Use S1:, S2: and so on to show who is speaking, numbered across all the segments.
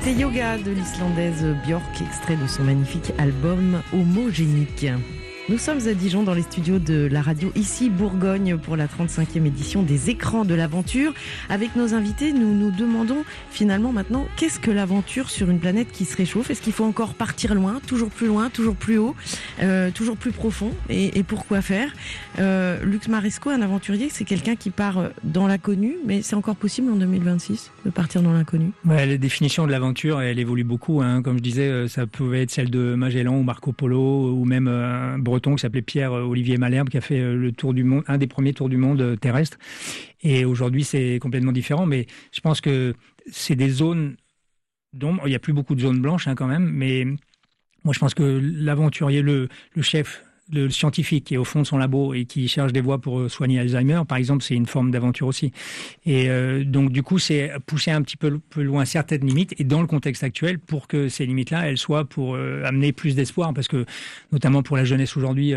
S1: C'était Yoga de l'Islandaise Björk, extrait de son magnifique album Homogénique. Nous sommes à Dijon dans les studios de la radio Ici Bourgogne pour la 35e édition des Écrans de l'aventure. Avec nos invités, nous nous demandons finalement maintenant qu'est-ce que l'aventure sur une planète qui se réchauffe ? Est-ce qu'il faut encore partir loin, toujours plus haut, toujours plus profond et pourquoi faire ? Lux Maresco, un aventurier, c'est quelqu'un qui part dans l'inconnu, mais c'est encore possible en 2026 de partir dans l'inconnu ?
S2: Ouais, la définition de l'aventure, elle évolue beaucoup. Comme je disais, ça pouvait être celle de Magellan ou Marco Polo ou même Breton qui s'appelait Pierre-Olivier Malherbe qui a fait le tour du monde, un des premiers tours du monde terrestre. Et aujourd'hui, c'est complètement différent. Mais je pense que c'est des zones d'ombre. Il n'y a plus beaucoup de zones blanches quand même. Mais moi, je pense que l'aventurier, le chef, le scientifique qui est au fond de son labo et qui cherche des voies pour soigner Alzheimer, par exemple, c'est une forme d'aventure aussi. Et donc, du coup, c'est pousser un petit peu plus loin certaines limites et dans le contexte actuel pour que ces limites-là, elles soient pour amener plus d'espoir. Parce que, notamment pour la jeunesse aujourd'hui,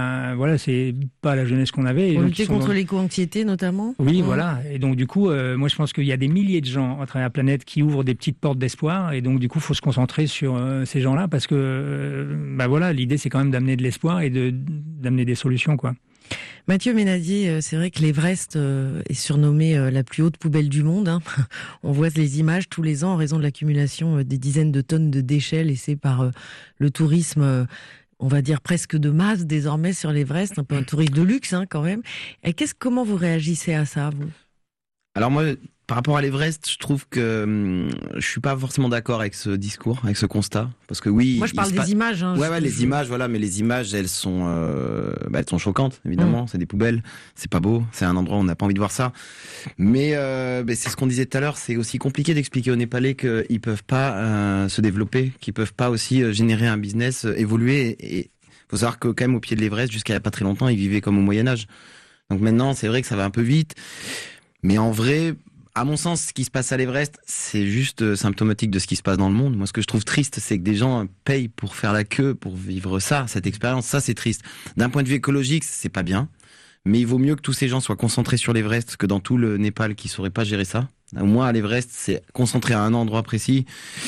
S2: c'est pas la jeunesse qu'on avait.
S1: Pour lutter contre l'éco-anxiété, notamment.
S2: Oui, voilà. Et donc, du coup, moi, je pense qu'il y a des milliers de gens à travers la planète qui ouvrent des petites portes d'espoir. Et donc, du coup, il faut se concentrer sur ces gens-là parce que, l'idée, c'est quand même d'amener de l'espoir et d'amener des solutions, quoi.
S1: Mathieu Ménadier, c'est vrai que l'Everest est surnommé la plus haute poubelle du monde. On voit les images tous les ans en raison de l'accumulation des dizaines de tonnes de déchets laissés par le tourisme, on va dire presque de masse désormais sur l'Everest, un peu un tourisme de luxe quand même. Et comment vous réagissez à ça, vous ?
S3: Alors moi, par rapport à l'Everest, je trouve que je suis pas forcément d'accord avec ce discours, avec ce constat, parce que oui.
S1: Moi, je parle des images.
S3: Les images, voilà, mais les images, elles sont choquantes, évidemment. C'est des poubelles, c'est pas beau, c'est un endroit où on n'a pas envie de voir ça. Mais c'est ce qu'on disait tout à l'heure, c'est aussi compliqué d'expliquer aux Népalais qu'ils peuvent pas se développer, qu'ils peuvent pas aussi générer un business, évoluer. Et faut savoir que quand même au pied de l'Everest, jusqu'à il y a pas très longtemps, ils vivaient comme au Moyen Âge. Donc maintenant, c'est vrai que ça va un peu vite, mais en vrai. À mon sens, ce qui se passe à l'Everest, c'est juste symptomatique de ce qui se passe dans le monde. Moi, ce que je trouve triste, c'est que des gens payent pour faire la queue, pour vivre ça, cette expérience. Ça, c'est triste. D'un point de vue écologique, c'est pas bien. Mais il vaut mieux que tous ces gens soient concentrés sur l'Everest que dans tout le Népal qui saurait pas gérer ça. Au moins, à l'Everest, c'est concentré à un endroit précis.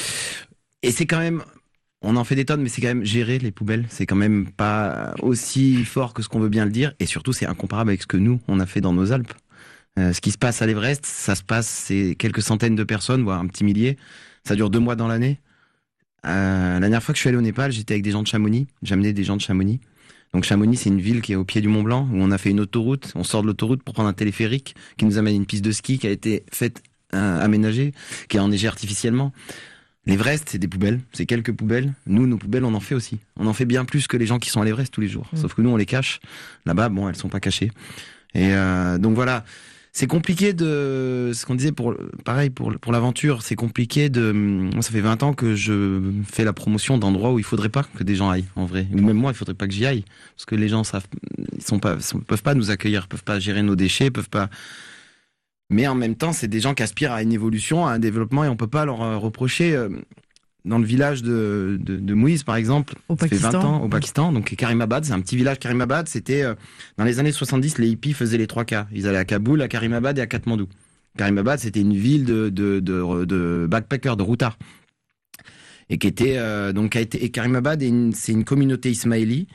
S3: Et c'est quand même, on en fait des tonnes, mais c'est quand même gérer les poubelles. C'est quand même pas aussi fort que ce qu'on veut bien le dire. Et surtout, c'est incomparable avec ce que nous, on a fait dans nos Alpes. Ce qui se passe à l'Everest, c'est quelques centaines de personnes, voire un petit millier. Ça dure 2 mois dans l'année. La dernière fois que je suis allé au Népal, j'étais avec des gens de Chamonix. J'amenais des gens de Chamonix. Donc Chamonix, c'est une ville qui est au pied du Mont Blanc, où on a fait une autoroute. On sort de l'autoroute pour prendre un téléphérique qui nous amène à une piste de ski qui a été faite, aménagée, qui est enneigée artificiellement. L'Everest, c'est des poubelles. C'est quelques poubelles. Nous, nos poubelles, on en fait aussi. On en fait bien plus que les gens qui sont à l'Everest tous les jours. Sauf que nous, on les cache. Là-bas, elles sont pas cachées. Et donc voilà. C'est compliqué ce qu'on disait pour l'aventure, c'est compliqué moi, ça fait 20 ans que je fais la promotion d'endroits où il faudrait pas que des gens aillent, en vrai. Ou même moi, il faudrait pas que j'y aille. Parce que les gens peuvent pas nous accueillir, peuvent pas gérer nos déchets, peuvent pas. Mais en même temps, c'est des gens qui aspirent à une évolution, à un développement et on peut pas leur reprocher, dans le village de Moïse, par exemple, ça fait 20 ans, au Pakistan. Donc, Karimabad, c'est un petit village. Karimabad, c'était, dans les années 70, les hippies faisaient les 3 cas. Ils allaient à Kaboul, à Karimabad et à Katmandou. Karimabad, c'était une ville de backpackers, de routards. Et qui était, et Karimabad, c'est une communauté ismaélie,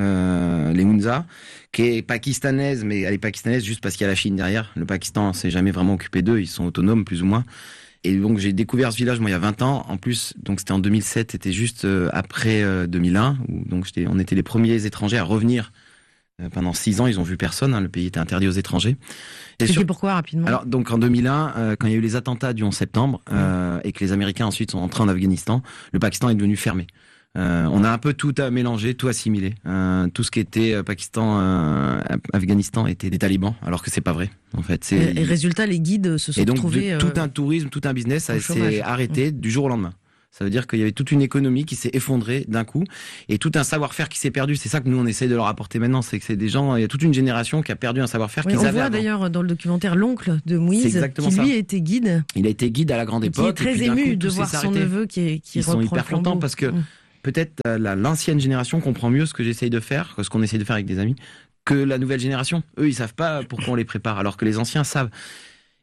S3: les Hunza, qui est pakistanaise, mais elle est pakistanaise juste parce qu'il y a la Chine derrière. Le Pakistan s'est jamais vraiment occupé d'eux. Ils sont autonomes, plus ou moins. Et donc j'ai découvert ce village, moi, il y a 20 ans. En plus, donc c'était en 2007, c'était juste après 2001, où donc on était les premiers étrangers à revenir. Pendant 6 ans, ils ont vu personne. Le pays était interdit aux étrangers.
S1: C'était pourquoi, rapidement ?
S3: Alors, donc en 2001, quand il y a eu les attentats du 11 septembre, et que les Américains ensuite sont entrés en Afghanistan, le Pakistan est devenu fermé. On a un peu tout à mélanger, tout assimilé. Tout ce qui était Pakistan, Afghanistan était des talibans, alors que c'est pas vrai. En fait,
S1: et résultat, les guides se sont retrouvés.
S3: Et donc, tout un tourisme, tout un business, ça s'est arrêté du jour au lendemain. Ça veut dire qu'il y avait toute une économie qui s'est effondrée d'un coup et tout un savoir-faire qui s'est perdu. C'est ça que nous, on essaye de leur apporter maintenant. C'est que c'est des gens, il y a toute une génération qui a perdu un savoir-faire qu'ils avaient avant.
S1: On voit d'ailleurs dans le documentaire l'oncle de Moïse, qui lui a été guide.
S3: Il a été guide à la grande époque.
S1: Qui est très ému de voir son neveu qui
S3: Ils sont hyper contents parce que peut-être l'ancienne génération comprend mieux ce que j'essaye de faire, ce qu'on essaye de faire avec des amis, que la nouvelle génération. Eux, ils savent pas pourquoi on les prépare, alors que les anciens savent.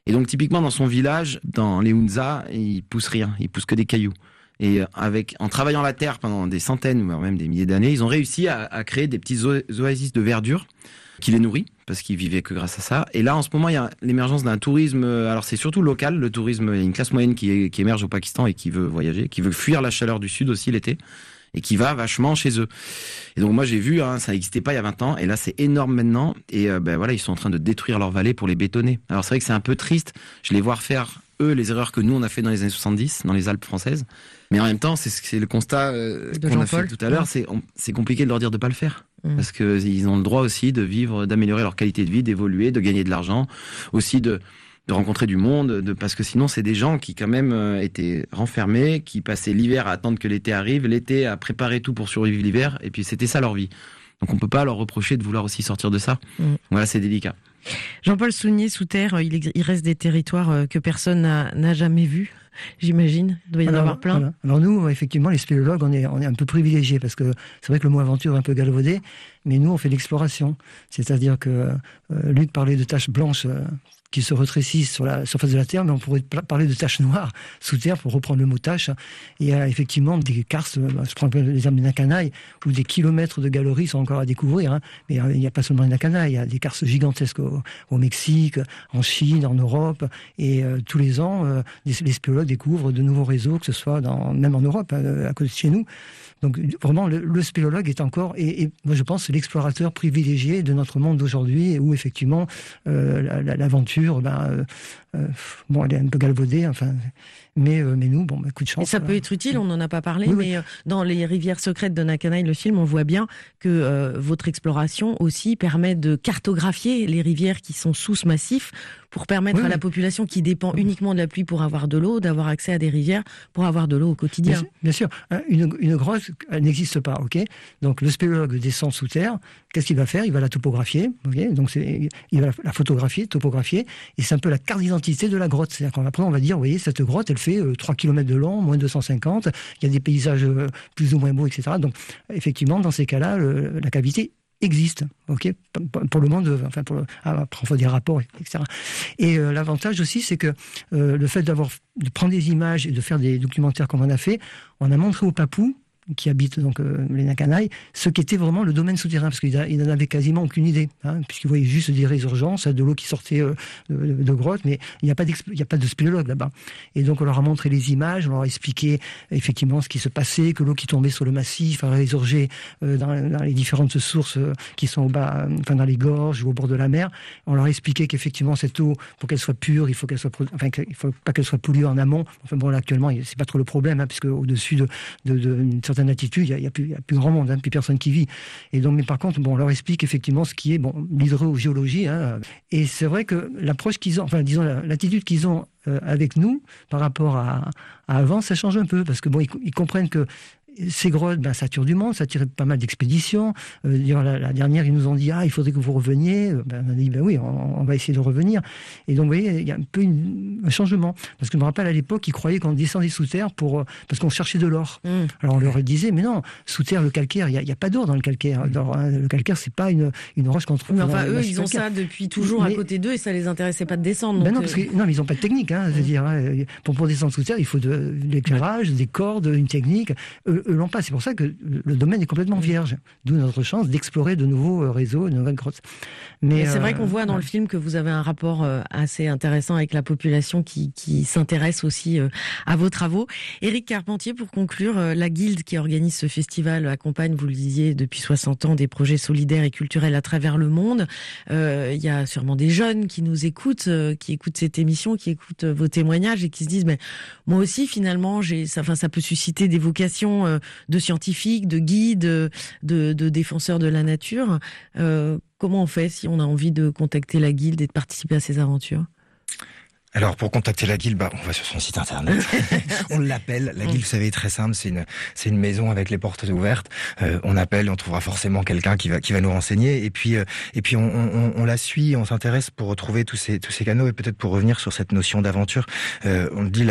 S3: Et donc typiquement dans son village, dans les Hunza, il pousse rien, il pousse que des cailloux. Et en travaillant la terre pendant des centaines, voire même des milliers d'années, ils ont réussi à créer des petits oasis de verdure qui les nourrit, parce qu'ils vivaient que grâce à ça. Et là, en ce moment, il y a l'émergence d'un tourisme, alors c'est surtout local, le tourisme, il y a une classe moyenne qui émerge au Pakistan et qui veut voyager, qui veut fuir la chaleur du sud aussi l'été, et qui va vachement chez eux. Et donc moi j'ai vu, ça n'existait pas il y a 20 ans, et là c'est énorme maintenant, et voilà, ils sont en train de détruire leurs vallées pour les bétonner. Alors c'est vrai que c'est un peu triste, je les vois refaire, eux, les erreurs que nous on a fait dans les années 70, dans les Alpes françaises, mais en même temps, c'est le constat qu'on a fait tout à l'heure, c'est compliqué de leur dire de pas le faire. Parce que ils ont le droit aussi de vivre, d'améliorer leur qualité de vie, d'évoluer, de gagner de l'argent, aussi de rencontrer du monde, parce que sinon c'est des gens qui quand même étaient renfermés, qui passaient l'hiver à attendre que l'été arrive, l'été à préparer tout pour survivre l'hiver, et puis c'était ça leur vie. Donc on peut pas leur reprocher de vouloir aussi sortir de ça. Voilà, c'est délicat.
S1: Jean-Paul Sounier, sous terre, il reste des territoires que personne n'a jamais vus. J'imagine, il doit y en avoir plein.
S4: Voilà. Alors nous, effectivement, les spéléologues, on est un peu privilégiés parce que c'est vrai que le mot aventure est un peu galvaudé, mais nous, on fait l'exploration. C'est-à-dire que Luc parlait de taches blanches qui se rétrécissent sur la surface de la Terre, mais on pourrait parler de taches noires sous terre, pour reprendre le mot tache. Il y a effectivement des karstes, je prends l'exemple des Nakanai, où des kilomètres de galeries sont encore à découvrir, mais il n'y a pas seulement les Nakanai, il y a des karstes gigantesques au Mexique, en Chine, en Europe, et tous les ans, les spéléologues découvrent de nouveaux réseaux, que ce soit même en Europe, à côté de chez nous. Donc vraiment, le spéléologue est encore, et moi je pense, l'explorateur privilégié de notre monde d'aujourd'hui, où effectivement l'aventure, bon, elle est un peu galvaudée, enfin, mais nous, bon, coup de chance.
S1: Et ça peut être utile, on n'en a pas parlé,
S4: oui,
S1: mais dans les rivières secrètes de Nakanai, le film, on voit bien que votre exploration aussi permet de cartographier les rivières qui sont sous ce massif, pour permettre à la population qui dépend uniquement de la pluie pour avoir de l'eau, d'avoir accès à des rivières pour avoir de l'eau au quotidien.
S4: Bien sûr. Une grotte, elle n'existe pas, ok. Donc le spéléologue descend sous terre. Qu'est-ce qu'il va faire? Il va la topographier, ok. Donc il va la photographier, topographier, et c'est un peu la carte d'identité de la grotte. C'est-à-dire qu'après on va dire, vous voyez, cette grotte, elle fait 3 km de long, moins 250. Il y a des paysages plus ou moins beaux, etc. Donc effectivement, dans ces cas-là, la cavité existe, ok, pour le monde, enfin après on fait des rapports, etc. Et l'avantage aussi, c'est que le fait de prendre des images et de faire des documentaires comme on a fait, on a montré aux Papous qui habitent donc les Nakanai, ce qu'était vraiment le domaine souterrain, parce qu'ils n'en avaient quasiment aucune idée, puisqu'ils voyaient juste des résurgences, de l'eau qui sortait de grottes, mais il n'y a pas de spéléologue là-bas. Et donc on leur a montré les images, on leur a expliqué effectivement ce qui se passait, que l'eau qui tombait sur le massif a résurgé dans les différentes sources qui sont au bas, enfin dans les gorges ou au bord de la mer. On leur a expliqué qu'effectivement cette eau, pour qu'elle soit pure, il faut pas qu'elle soit polluée en amont. Enfin bon, là actuellement c'est pas trop le problème, puisque au-dessus d'une certaine altitude, il y a plus grand monde, plus personne qui vit. Et donc, mais par contre, bon, on leur explique effectivement ce qui est l'hydrogéologie. Et c'est vrai que l'approche qu'ils ont, enfin disons l'attitude qu'ils ont avec nous par rapport à avant, ça change un peu, parce que bon, ils comprennent que ces grottes, ça attire du monde, ça attire pas mal d'expéditions. La dernière, ils nous ont dit « il faudrait que vous reveniez ». On a dit « oui, on va essayer de revenir ». Et donc, vous voyez, il y a un peu un changement. Parce que je me rappelle, à l'époque, ils croyaient qu'on descendait sous terre parce qu'on cherchait de l'or. Alors, on leur disait « mais non, sous terre, le calcaire, il n'y a pas d'or dans le calcaire. Le calcaire, c'est pas une roche qu'on trouve. »
S1: Mais enfin, eux, ils ont ça depuis toujours à côté d'eux et ça les intéressait pas de descendre. Donc
S4: non, mais ils n'ont pas de technique. C'est-à-dire, pour descendre sous terre, il faut de l'éclairage, des cordes, une technique. Eux l'ont pas. C'est pour ça que le domaine est complètement vierge. D'où notre chance d'explorer de nouveaux réseaux, de nouvelles grottes. Mais
S1: c'est vrai qu'on voit dans le film que vous avez un rapport assez intéressant avec la population qui s'intéresse aussi à vos travaux. Éric Carpentier, pour conclure, la Guilde qui organise ce festival accompagne, vous le disiez, depuis 60 ans, des projets solidaires et culturels à travers le monde. Il y a sûrement des jeunes qui nous écoutent, qui écoutent cette émission, qui écoutent vos témoignages et qui se disent mais moi aussi finalement ça peut susciter des vocations de scientifiques, de guides, de défenseurs de la nature. Comment on fait si on a envie de contacter la Guilde et de participer à ces aventures?
S5: Alors, pour contacter la Guilde, on va sur son site internet. On l'appelle. La Guilde, vous savez, est très simple. C'est une maison avec les portes ouvertes. On appelle, on trouvera forcément quelqu'un qui va nous renseigner. Et puis on la suit, on s'intéresse pour retrouver tous ces canaux et peut-être pour revenir sur cette notion d'aventure. On le dit,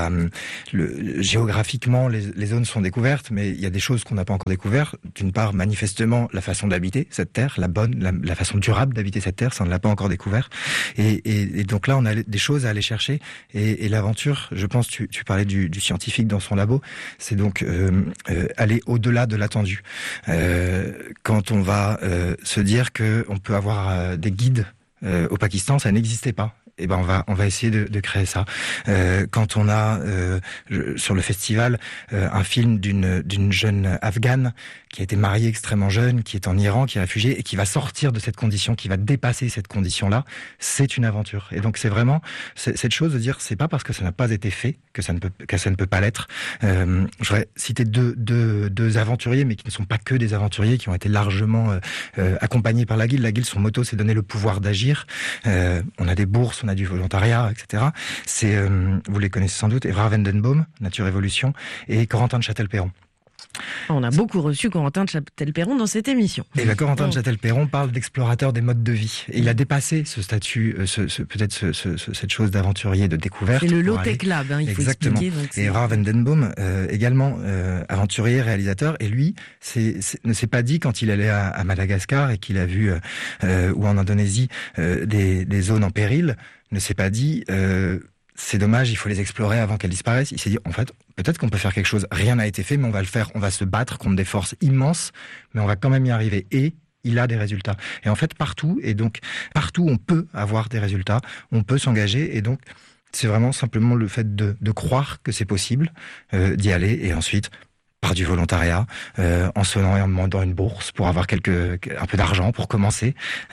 S5: géographiquement, les zones sont découvertes, mais il y a des choses qu'on n'a pas encore découvertes. D'une part, manifestement, la façon d'habiter cette terre, la façon durable d'habiter cette terre, ça on ne l'a pas encore découvert. Et donc là, on a des choses à aller chercher et l'aventure, je pense, tu parlais du scientifique dans son labo, c'est donc aller au-delà de l'attendu. Quand on va se dire que on peut avoir des guides au Pakistan, ça n'existait pas. Eh ben on va essayer de créer ça. Quand on a sur le festival un film d'une jeune afghane qui a été mariée extrêmement jeune, qui est en Iran, qui est réfugiée et qui va sortir de cette condition, qui va dépasser cette condition-là, c'est une aventure. Et donc c'est vraiment cette chose de dire c'est pas parce que ça n'a pas été fait que ça ne peut pas l'être. Je voudrais citer deux aventuriers, mais qui ne sont pas que des aventuriers, qui ont été largement accompagnés par la Guilde. La Guilde, son motto, c'est donner le pouvoir d'agir. On a des bourses, on a du volontariat, etc. C'est, vous les connaissez sans doute, Evrard Vendenbaum, Nature Évolution, et Corentin de Châtel-Perron.
S1: On a beaucoup reçu Corentin de Châtel-Perron dans cette émission.
S5: Et Corentin de Châtel-Perron parle d'explorateur des modes de vie. Et il a dépassé ce statut, cette chose d'aventurier, de découverte.
S1: C'est le low-tech lab, il faut expliquer.
S5: Donc et Evrard Vendenbaum, également aventurier, réalisateur, et lui ne s'est pas dit quand il allait à Madagascar et qu'il a vu, ou en Indonésie, des zones en péril, ne s'est pas dit... c'est dommage, il faut les explorer avant qu'elles disparaissent. Il s'est dit, en fait, peut-être qu'on peut faire quelque chose. Rien n'a été fait, mais on va le faire. On va se battre contre des forces immenses, mais on va quand même y arriver. Et il a des résultats. Et en fait, partout on peut avoir des résultats, on peut s'engager. Et donc, c'est vraiment simplement le fait de croire que c'est possible, d'y aller, et ensuite... par du volontariat, en sonnant et en demandant une bourse pour avoir un peu d'argent pour commencer,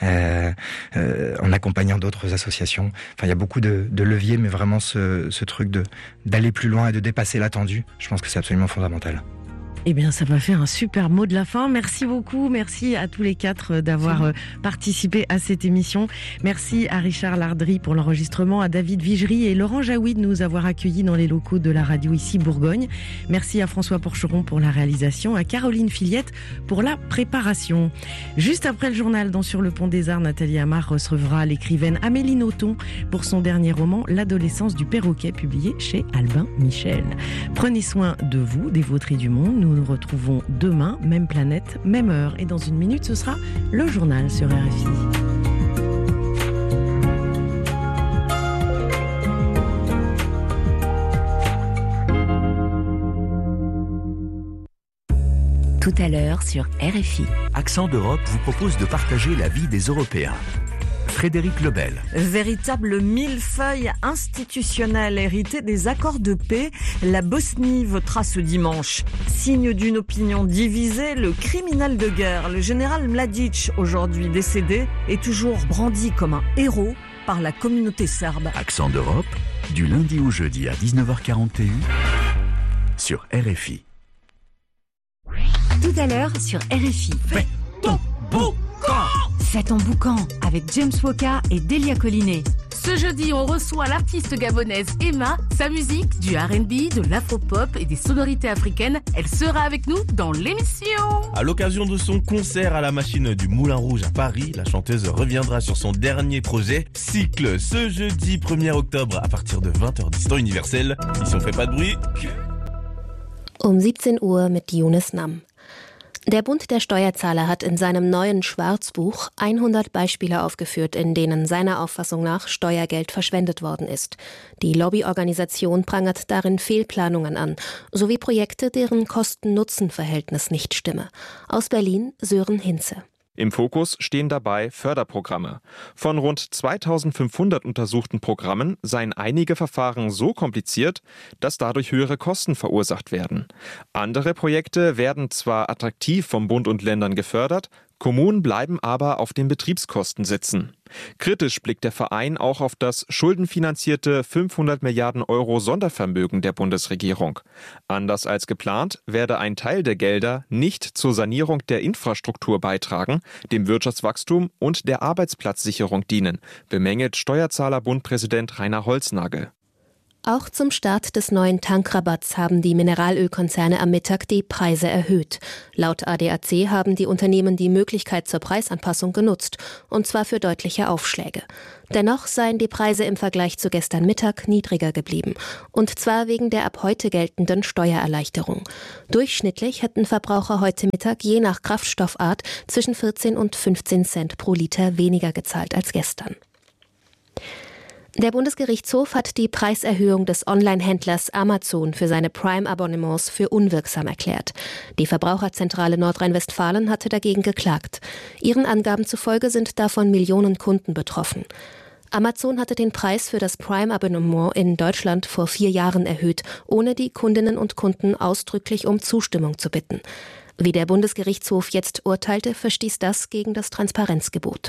S5: en accompagnant d'autres associations. Enfin, il y a beaucoup de leviers, mais vraiment ce truc d'aller plus loin et de dépasser l'attendu, je pense que c'est absolument fondamental.
S1: Eh bien, ça va faire un super mot de la fin. Merci beaucoup. Merci à tous les quatre d'avoir participé à cette émission. Merci à Richard Lardry pour l'enregistrement, à David Vigery et Laurent Jaoui de nous avoir accueillis dans les locaux de la radio ici Bourgogne. Merci à François Porcheron pour la réalisation, à Caroline Fillette pour la préparation. Juste après le journal dans Sur le pont des Arts, Nathalie Amar recevra l'écrivaine Amélie Nothomb pour son dernier roman L'adolescence du perroquet, publié chez Albin Michel. Prenez soin de vous, des vôtres et du monde. Nous retrouvons demain, même planète, même heure. Et dans une minute, ce sera le journal sur RFI.
S6: Tout à l'heure sur RFI.
S7: Accent d'Europe vous propose de partager la vie des Européens. Frédéric Lebel.
S8: Véritable millefeuille institutionnel hérité des accords de paix, la Bosnie votera ce dimanche. Signe d'une opinion divisée, le criminel de guerre, le général Mladic, aujourd'hui décédé, est toujours brandi comme un héros par la communauté serbe.
S7: Accent d'Europe, du lundi au jeudi à 19h41 sur RFI.
S6: Tout à l'heure sur RFI.
S7: Fais ton boucan!
S6: Fais ton boucan avec James Woka et Delia Collinet.
S9: Ce jeudi, on reçoit l'artiste gabonaise Emma. Sa musique, du R&B, de l'afropop et des sonorités africaines, elle sera avec nous dans l'émission.
S10: À l'occasion de son concert à la Machine du Moulin Rouge à Paris, la chanteuse reviendra sur son dernier projet, Cycle, ce jeudi 1er octobre à partir de 20h10 temps universel. Ici on fait pas de bruit.
S11: 17 Uhr mit Younes Nam. Der Bund der Steuerzahler hat in seinem neuen Schwarzbuch 100 Beispiele aufgeführt, in denen seiner Auffassung nach Steuergeld verschwendet worden ist. Die Lobbyorganisation prangert darin Fehlplanungen an, sowie Projekte, deren Kosten-Nutzen-Verhältnis nicht stimme. Aus Berlin Sören Hinze.
S12: Im Fokus stehen dabei Förderprogramme. Von rund 2500 untersuchten Programmen seien einige Verfahren so kompliziert, dass dadurch höhere Kosten verursacht werden. Andere Projekte werden zwar attraktiv vom Bund und Ländern gefördert, Kommunen bleiben aber auf den Betriebskosten sitzen. Kritisch blickt der Verein auch auf das schuldenfinanzierte 500 Milliarden Euro Sondervermögen der Bundesregierung. Anders als geplant werde ein Teil der Gelder nicht zur Sanierung der Infrastruktur beitragen, dem Wirtschaftswachstum und der Arbeitsplatzsicherung dienen, bemängelt Steuerzahlerbund-Präsident Rainer Holznagel.
S11: Auch zum Start des neuen Tankrabatts haben die Mineralölkonzerne am Mittag die Preise erhöht. Laut ADAC haben die Unternehmen die Möglichkeit zur Preisanpassung genutzt, und zwar für deutliche Aufschläge. Dennoch seien die Preise im Vergleich zu gestern Mittag niedriger geblieben, und zwar wegen der ab heute geltenden Steuererleichterung. Durchschnittlich hätten Verbraucher heute Mittag je nach Kraftstoffart zwischen 14 und 15 Cent pro Liter weniger gezahlt als gestern. Der Bundesgerichtshof hat die Preiserhöhung des Online-Händlers Amazon für seine Prime-Abonnements für unwirksam erklärt. Die Verbraucherzentrale Nordrhein-Westfalen hatte dagegen geklagt. Ihren Angaben zufolge sind davon Millionen Kunden betroffen. Amazon hatte den Preis für das Prime-Abonnement in Deutschland vor 4 Jahren erhöht, ohne die Kundinnen und Kunden ausdrücklich um Zustimmung zu bitten. Wie der Bundesgerichtshof jetzt urteilte, verstieß das gegen das Transparenzgebot.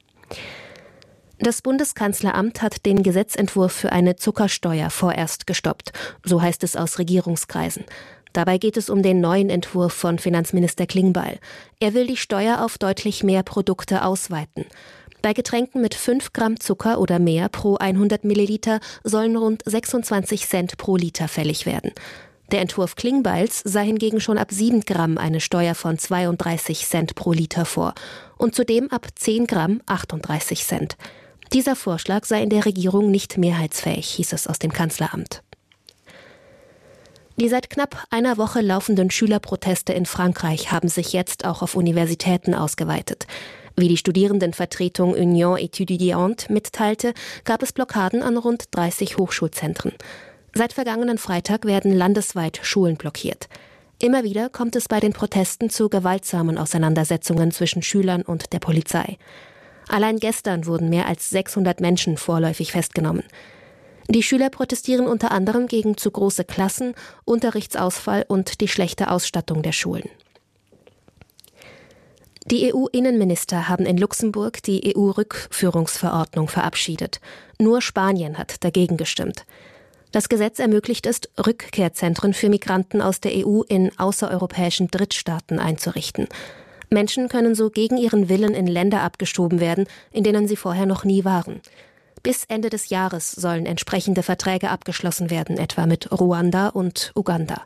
S11: Das Bundeskanzleramt hat den Gesetzentwurf für eine Zuckersteuer vorerst gestoppt, so heißt es aus Regierungskreisen. Dabei geht es um den neuen Entwurf von Finanzminister Klingbeil. Er will die Steuer auf deutlich mehr Produkte ausweiten. Bei Getränken mit 5 Gramm Zucker oder mehr pro 100 Milliliter sollen rund 26 Cent pro Liter fällig werden. Der Entwurf Klingbeils sah hingegen schon ab 7 Gramm eine Steuer von 32 Cent pro Liter vor und zudem ab 10 Gramm 38 Cent. Dieser Vorschlag sei in der Regierung nicht mehrheitsfähig, hieß es aus dem Kanzleramt. Die seit knapp einer Woche laufenden Schülerproteste in Frankreich haben sich jetzt auch auf Universitäten ausgeweitet. Wie die Studierendenvertretung Union Étudiante mitteilte, gab es Blockaden an rund 30 Hochschulzentren. Seit vergangenen Freitag werden landesweit Schulen blockiert. Immer wieder kommt es bei den Protesten zu gewaltsamen Auseinandersetzungen zwischen Schülern und der Polizei. Allein gestern wurden mehr als 600 Menschen vorläufig festgenommen. Die Schüler protestieren unter anderem gegen zu große Klassen, Unterrichtsausfall und die schlechte Ausstattung der Schulen. Die EU-Innenminister haben in Luxemburg die EU-Rückführungsverordnung verabschiedet. Nur Spanien hat dagegen gestimmt. Das Gesetz ermöglicht es, Rückkehrzentren für Migranten aus der EU in außereuropäischen Drittstaaten einzurichten. Menschen können so gegen ihren Willen in Länder abgeschoben werden, in denen sie vorher noch nie waren. Bis Ende des Jahres sollen entsprechende Verträge abgeschlossen werden, etwa mit Ruanda und Uganda.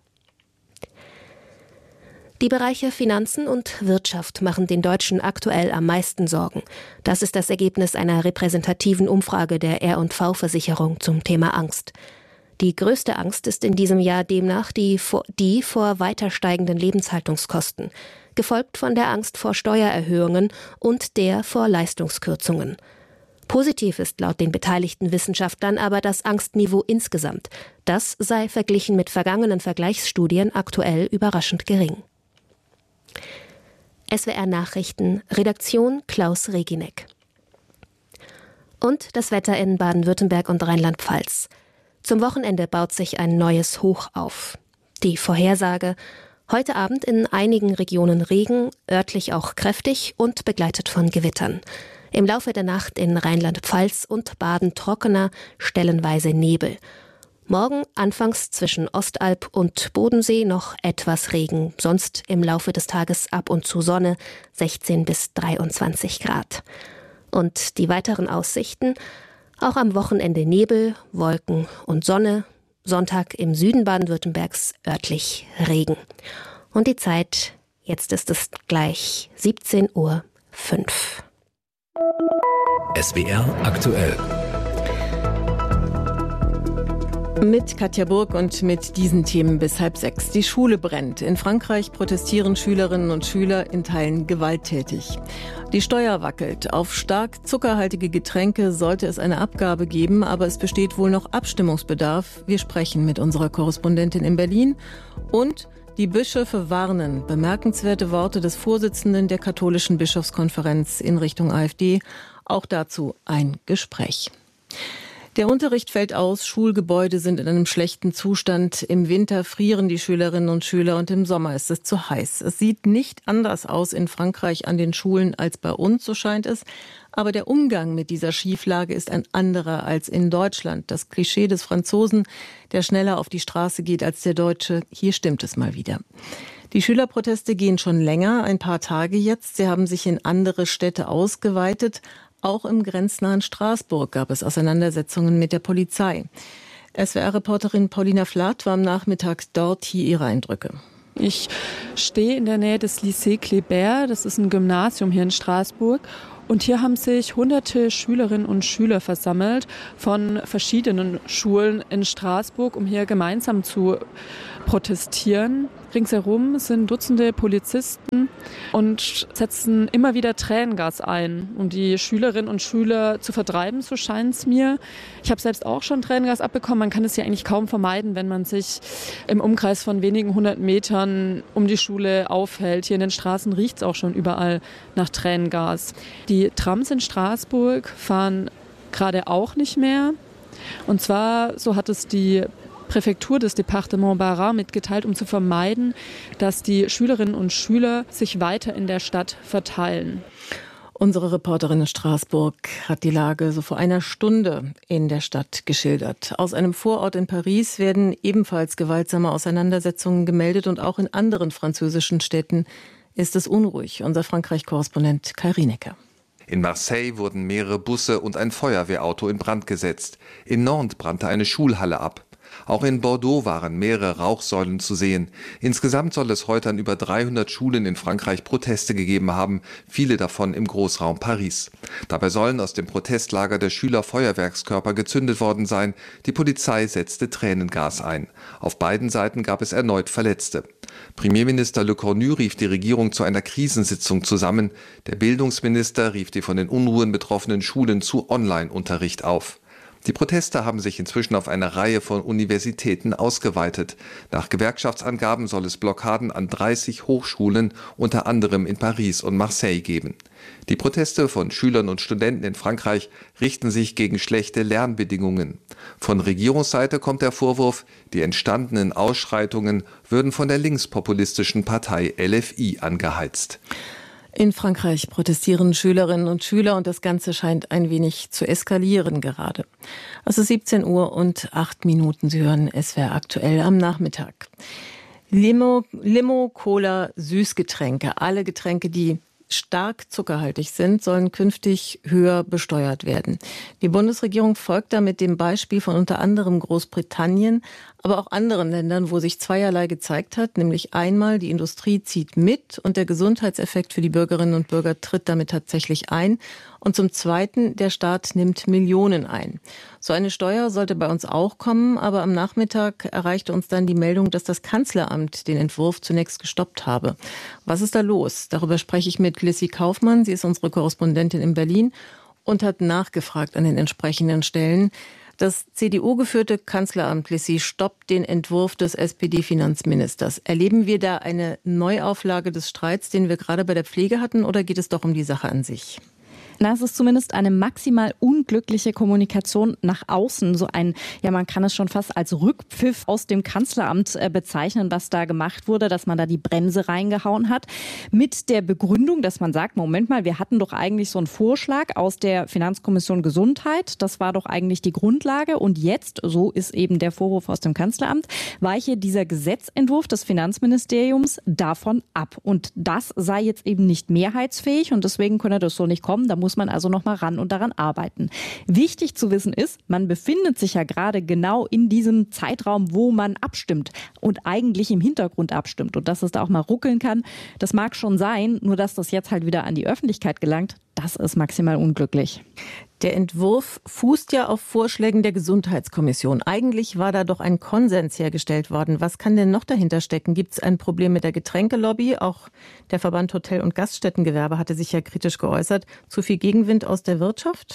S11: Die Bereiche Finanzen und Wirtschaft machen den Deutschen aktuell am meisten Sorgen. Das ist das Ergebnis einer repräsentativen Umfrage der R&V-Versicherung zum Thema Angst. Die größte Angst ist in diesem Jahr demnach die vor weiter steigenden Lebenshaltungskosten, gefolgt von der Angst vor Steuererhöhungen und der vor Leistungskürzungen. Positiv ist laut den beteiligten Wissenschaftlern aber das Angstniveau insgesamt. Das sei verglichen mit vergangenen Vergleichsstudien aktuell überraschend gering. SWR Nachrichten, Redaktion Klaus Reginek. Und das Wetter in Baden-Württemberg und Rheinland-Pfalz. Zum Wochenende baut sich ein neues Hoch auf. Die Vorhersage: heute Abend in einigen Regionen Regen, örtlich auch kräftig und begleitet von Gewittern. Im Laufe der Nacht in Rheinland-Pfalz und Baden trockener, stellenweise Nebel. Morgen anfangs zwischen Ostalb und Bodensee noch etwas Regen, sonst im Laufe des Tages ab und zu Sonne, 16 bis 23 Grad. Und die weiteren Aussichten: auch am Wochenende Nebel, Wolken und Sonne. Sonntag im Süden Baden-Württembergs örtlich Regen. Und die Zeit, jetzt ist es gleich 17:05 Uhr.
S7: SWR aktuell.
S13: Mit Katja Burg und mit diesen Themen bis 5:30. Die Schule brennt. In Frankreich protestieren Schülerinnen und Schüler, in Teilen gewalttätig. Die Steuer wackelt. Auf stark zuckerhaltige Getränke sollte es eine Abgabe geben, aber es besteht wohl noch Abstimmungsbedarf. Wir sprechen mit unserer Korrespondentin in Berlin. Und die Bischöfe warnen. Bemerkenswerte Worte des Vorsitzenden der katholischen Bischofskonferenz in Richtung AfD. Auch dazu ein Gespräch. Der Unterricht fällt aus, Schulgebäude sind in einem schlechten Zustand. Im Winter frieren die Schülerinnen und Schüler und im Sommer ist es zu heiß. Es sieht nicht anders aus in Frankreich an den Schulen als bei uns, so scheint es. Aber der Umgang mit dieser Schieflage ist ein anderer als in Deutschland. Das Klischee des Franzosen, der schneller auf die Straße geht als der Deutsche, hier stimmt es mal wieder. Die Schülerproteste gehen schon länger, ein paar Tage jetzt. Sie haben sich in andere Städte ausgeweitet. Auch im grenznahen Straßburg gab es Auseinandersetzungen mit der Polizei. SWR-Reporterin Paulina Flath war am Nachmittag dort. Hier ihre Eindrücke.
S14: Ich stehe in der Nähe des Lycée Kléber, das ist ein Gymnasium hier in Straßburg. Und hier haben sich hunderte Schülerinnen und Schüler versammelt von verschiedenen Schulen in Straßburg, um hier gemeinsam zu protestieren. Ringsherum sind Dutzende Polizisten und setzen immer wieder Tränengas ein, um die Schülerinnen und Schüler zu vertreiben, so scheint es mir. Ich habe selbst auch schon Tränengas abbekommen. Man kann es ja eigentlich kaum vermeiden, wenn man sich im Umkreis von wenigen 100 Metern um die Schule aufhält. Hier in den Straßen riecht es auch schon überall nach Tränengas. Die Trams in Straßburg fahren gerade auch nicht mehr. Und zwar, so hat es die Präfektur des Département Bas-Rhin mitgeteilt, um zu vermeiden, dass die Schülerinnen und Schüler sich weiter in der Stadt verteilen.
S13: Unsere Reporterin in Straßburg hat die Lage so vor einer Stunde in der Stadt geschildert. Aus einem Vorort in Paris werden ebenfalls gewaltsame Auseinandersetzungen gemeldet und auch in anderen französischen Städten ist es unruhig. Unser Frankreich-Korrespondent Kai Rienecker.
S15: In Marseille wurden mehrere Busse und ein Feuerwehrauto in Brand gesetzt. In Nantes brannte eine Schulhalle ab. Auch in Bordeaux waren mehrere Rauchsäulen zu sehen. Insgesamt soll es heute an über 300 Schulen in Frankreich Proteste gegeben haben, viele davon im Großraum Paris. Dabei sollen aus dem Protestlager der Schüler Feuerwerkskörper gezündet worden sein. Die Polizei setzte Tränengas ein. Auf beiden Seiten gab es erneut Verletzte. Premierminister Le Cornu rief die Regierung zu einer Krisensitzung zusammen. Der Bildungsminister rief die von den Unruhen betroffenen Schulen zu Online-Unterricht auf. Die Proteste haben sich inzwischen auf eine Reihe von Universitäten ausgeweitet. Nach Gewerkschaftsangaben soll es Blockaden an 30 Hochschulen, unter anderem in Paris und Marseille, geben. Die Proteste von Schülern und Studenten in Frankreich richten sich gegen schlechte Lernbedingungen. Von Regierungsseite kommt der Vorwurf, die entstandenen Ausschreitungen würden von der linkspopulistischen Partei LFI angeheizt.
S13: In Frankreich protestieren Schülerinnen und Schüler und das Ganze scheint ein wenig zu eskalieren gerade. Es ist 17 Uhr und 8 Minuten. Sie hören SWR aktuell am Nachmittag. Limo, Cola, Süßgetränke, alle Getränke, die stark zuckerhaltig sind, sollen künftig höher besteuert werden. Die Bundesregierung folgt da mit dem Beispiel von unter anderem Großbritannien, aber auch anderen Ländern, wo sich zweierlei gezeigt hat, nämlich einmal, die Industrie zieht mit und der Gesundheitseffekt für die Bürgerinnen und Bürger tritt damit tatsächlich ein. Und zum Zweiten, der Staat nimmt Millionen ein. So eine Steuer sollte bei uns auch kommen, aber am Nachmittag erreichte uns dann die Meldung, dass das Kanzleramt den Entwurf zunächst gestoppt habe. Was ist da los? Darüber spreche ich mit Lissy Kaufmann. Sie ist unsere Korrespondentin in Berlin und hat nachgefragt an den entsprechenden Stellen. Das CDU-geführte Kanzleramt, Lissy, stoppt den Entwurf des SPD-Finanzministers. Erleben wir da eine Neuauflage des Streits, den wir gerade bei der Pflege hatten, oder geht es doch um die Sache an sich?
S16: Na, es ist zumindest eine maximal unglückliche Kommunikation nach außen. So ein, ja, man kann es schon fast als Rückpfiff aus dem Kanzleramt bezeichnen, was da gemacht wurde, dass man da die Bremse reingehauen hat. Mit der Begründung, dass man sagt, Moment mal, wir hatten doch eigentlich so einen Vorschlag aus der Finanzkommission Gesundheit. Das war doch eigentlich die Grundlage. Und jetzt, so ist eben der Vorwurf aus dem Kanzleramt, weiche dieser Gesetzentwurf des Finanzministeriums davon ab. Und das sei jetzt eben nicht mehrheitsfähig und deswegen könne das so nicht kommen. Da muss man also noch mal ran und daran arbeiten. Wichtig zu wissen ist, man befindet sich ja gerade genau in diesem Zeitraum, wo man abstimmt und eigentlich im Hintergrund abstimmt. Und dass es da auch mal ruckeln kann, das mag schon sein, nur dass das jetzt halt wieder an die Öffentlichkeit gelangt, das ist maximal unglücklich.
S13: Der Entwurf fußt ja auf Vorschlägen der Gesundheitskommission. Eigentlich war da doch ein Konsens hergestellt worden. Was kann denn noch dahinter stecken? Gibt es ein Problem mit der Getränkelobby? Auch der Verband Hotel- und Gaststättengewerbe hatte sich ja kritisch geäußert. Zu viel Gegenwind aus der Wirtschaft?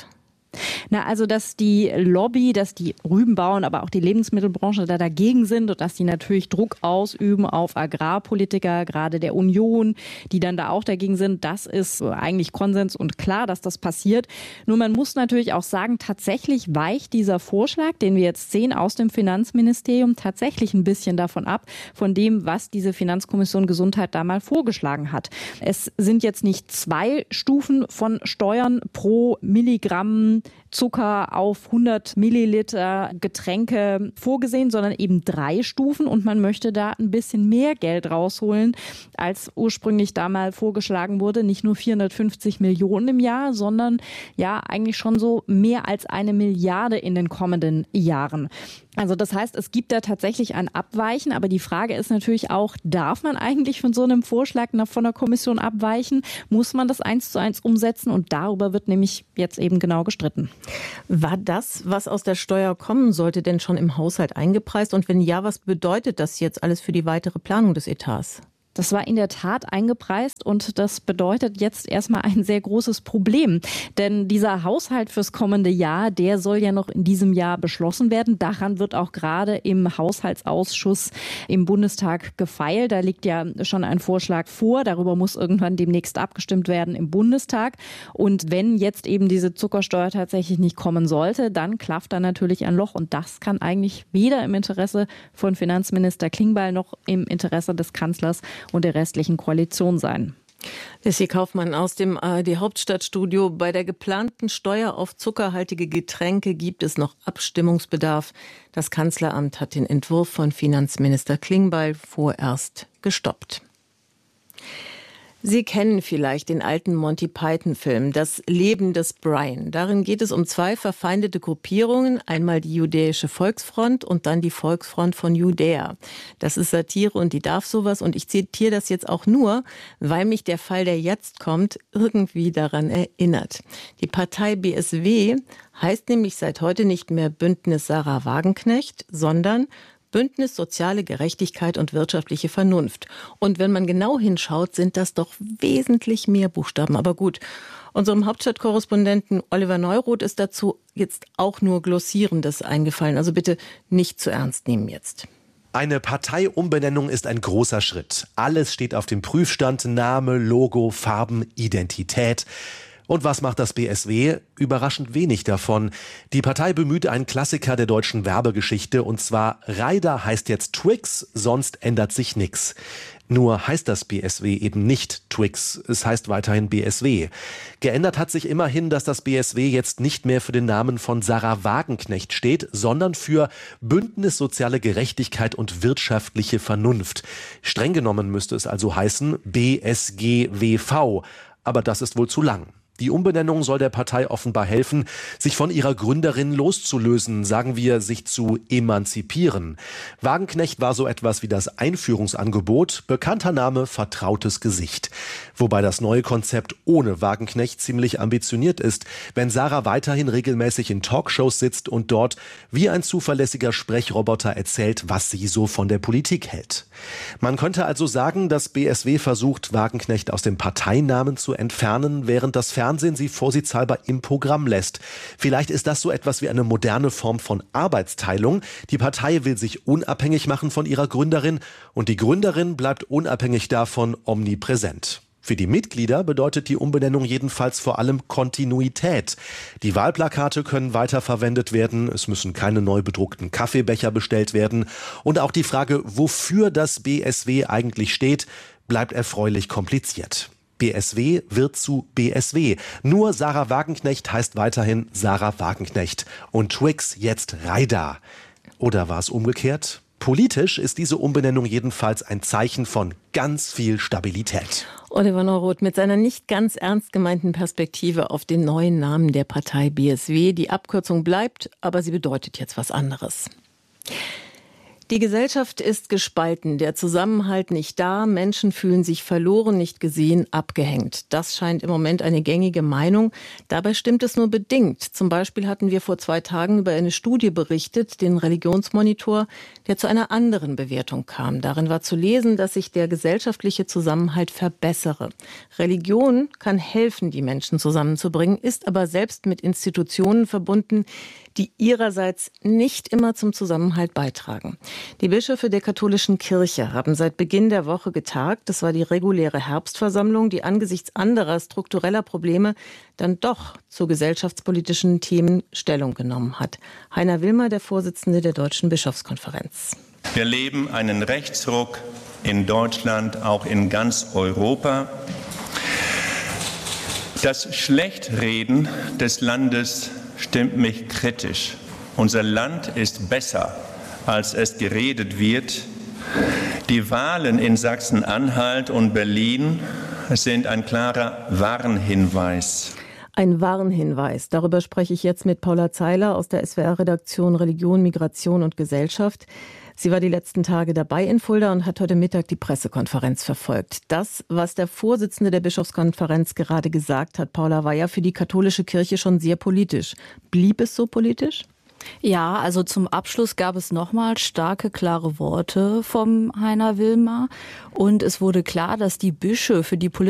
S16: Na, also, dass die Lobby, dass die Rübenbauern, aber auch die Lebensmittelbranche da dagegen sind und dass die natürlich Druck ausüben auf Agrarpolitiker, gerade der Union, die dann da auch dagegen sind, das ist eigentlich Konsens und klar, dass das passiert. Nur man muss natürlich auch sagen, tatsächlich weicht dieser Vorschlag, den wir jetzt sehen aus dem Finanzministerium, tatsächlich ein bisschen davon ab, von dem, was diese Finanzkommission Gesundheit da mal vorgeschlagen hat. Es sind jetzt nicht 2 Stufen von Steuern pro Milligramm Zucker auf 100 Milliliter Getränke vorgesehen, sondern eben 3 Stufen und man möchte da ein bisschen mehr Geld rausholen, als ursprünglich da mal vorgeschlagen wurde. Nicht nur 450 Millionen im Jahr, sondern ja eigentlich schon so mehr als 1 Milliarde in den kommenden Jahren. Also das heißt, es gibt da tatsächlich ein Abweichen, aber die Frage ist natürlich auch, darf man eigentlich von so einem Vorschlag von der Kommission abweichen? Muss man das 1:1 umsetzen? Und darüber wird nämlich jetzt eben genau gestritten.
S13: War das, was aus der Steuer kommen sollte, denn schon im Haushalt eingepreist? Und wenn ja, was bedeutet das jetzt alles für die weitere Planung des Etats?
S16: Das war in der Tat eingepreist und das bedeutet jetzt erstmal ein sehr großes Problem. Denn dieser Haushalt fürs kommende Jahr, der soll ja noch in diesem Jahr beschlossen werden. Daran wird auch gerade im Haushaltsausschuss im Bundestag gefeilt. Da liegt ja schon ein Vorschlag vor. Darüber muss irgendwann demnächst abgestimmt werden im Bundestag. Und wenn jetzt eben diese Zuckersteuer tatsächlich nicht kommen sollte, dann klafft da natürlich ein Loch. Und das kann eigentlich weder im Interesse von Finanzminister Klingbeil noch im Interesse des Kanzlers und der restlichen Koalition sein.
S13: Leslie Kaufmann aus dem ARD-Hauptstadtstudio. Bei der geplanten Steuer auf zuckerhaltige Getränke gibt es noch Abstimmungsbedarf. Das Kanzleramt hat den Entwurf von Finanzminister Klingbeil vorerst gestoppt. Sie kennen vielleicht den alten Monty Python-Film Das Leben des Brian. Darin geht es um 2 verfeindete Gruppierungen, einmal die Judäische Volksfront und dann die Volksfront von Judäa. Das ist Satire und die darf sowas und ich zitiere das jetzt auch nur, weil mich der Fall, der jetzt kommt, irgendwie daran erinnert. Die Partei BSW heißt nämlich seit heute nicht mehr Bündnis Sarah Wagenknecht, sondern Bündnis Soziale Gerechtigkeit und wirtschaftliche Vernunft. Und wenn man genau hinschaut, sind das doch wesentlich mehr Buchstaben. Aber gut, unserem Hauptstadtkorrespondenten Oliver Neuroth ist dazu jetzt auch nur Glossierendes eingefallen. Also bitte nicht zu ernst nehmen jetzt.
S17: Eine Parteiumbenennung ist ein großer Schritt. Alles steht auf dem Prüfstand: Name, Logo, Farben, Identität. Und was macht das BSW? Überraschend wenig davon. Die Partei bemüht einen Klassiker der deutschen Werbegeschichte, und zwar Reider heißt jetzt Twix, sonst ändert sich nix. Nur heißt das BSW eben nicht Twix, es heißt weiterhin BSW. Geändert hat sich immerhin, dass das BSW jetzt nicht mehr für den Namen von Sarah Wagenknecht steht, sondern für Bündnis Soziale Gerechtigkeit und wirtschaftliche Vernunft. Streng genommen müsste es also heißen BSGWV, aber das ist wohl zu lang. Die Umbenennung soll der Partei offenbar helfen, sich von ihrer Gründerin loszulösen, sagen wir, sich zu emanzipieren. Wagenknecht war so etwas wie das Einführungsangebot, bekannter Name, vertrautes Gesicht. Wobei das neue Konzept ohne Wagenknecht ziemlich ambitioniert ist, wenn Sarah weiterhin regelmäßig in Talkshows sitzt und dort wie ein zuverlässiger Sprechroboter erzählt, was sie so von der Politik hält. Man könnte also sagen, dass BSW versucht, Wagenknecht aus dem Parteinamen zu entfernen, während das Fernsehen sie vorsichtshalber im Programm lässt. Vielleicht ist das so etwas wie eine moderne Form von Arbeitsteilung. Die Partei will sich unabhängig machen von ihrer Gründerin und die Gründerin bleibt unabhängig davon omnipräsent. Für die Mitglieder bedeutet die Umbenennung jedenfalls vor allem Kontinuität. Die Wahlplakate können weiterverwendet werden, es müssen keine neu bedruckten Kaffeebecher bestellt werden und auch die Frage, wofür das BSW eigentlich steht, bleibt erfreulich kompliziert. BSW wird zu BSW. Nur Sarah Wagenknecht heißt weiterhin Sarah Wagenknecht. Und Twix jetzt Reider. Oder war es umgekehrt? Politisch ist diese Umbenennung jedenfalls ein Zeichen von ganz viel Stabilität.
S13: Oliver Neuroth mit seiner nicht ganz ernst gemeinten Perspektive auf den neuen Namen der Partei BSW. Die Abkürzung bleibt, aber sie bedeutet jetzt was anderes. Die Gesellschaft ist gespalten, der Zusammenhalt nicht da, Menschen fühlen sich verloren, nicht gesehen, abgehängt. Das scheint im Moment eine gängige Meinung. Dabei stimmt es nur bedingt. Zum Beispiel hatten wir vor 2 Tagen über eine Studie berichtet, den Religionsmonitor, der zu einer anderen Bewertung kam. Darin war zu lesen, dass sich der gesellschaftliche Zusammenhalt verbessere. Religion kann helfen, die Menschen zusammenzubringen, ist aber selbst mit Institutionen verbunden, die ihrerseits nicht immer zum Zusammenhalt beitragen. Die Bischöfe der katholischen Kirche haben seit Beginn der Woche getagt. Das war die reguläre Herbstversammlung, die angesichts anderer struktureller Probleme dann doch zu gesellschaftspolitischen Themen Stellung genommen hat. Heiner Wilmer, der Vorsitzende der Deutschen Bischofskonferenz.
S18: Wir erleben einen Rechtsruck in Deutschland, auch in ganz Europa. Das Schlechtreden des Landes stimmt mich kritisch. Unser Land ist besser, als es geredet wird. Die Wahlen in Sachsen-Anhalt und Berlin sind ein klarer Warnhinweis.
S13: Ein Warnhinweis. Darüber spreche ich jetzt mit Paula Zeiler aus der SWR-Redaktion Religion, Migration und Gesellschaft. Sie war die letzten Tage dabei in Fulda und hat heute Mittag die Pressekonferenz verfolgt. Das, was der Vorsitzende der Bischofskonferenz gerade gesagt hat, Paula, war ja für die katholische Kirche schon sehr politisch. Blieb es so politisch?
S19: Ja, also zum Abschluss gab es nochmal starke, klare Worte vom Heiner Wilmer. Und es wurde klar, dass die Bischöfe die